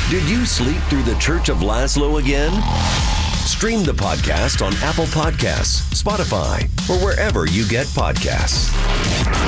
Did you sleep through the Church of Laszlo again? Stream the podcast on Apple Podcasts, Spotify, or wherever you get podcasts.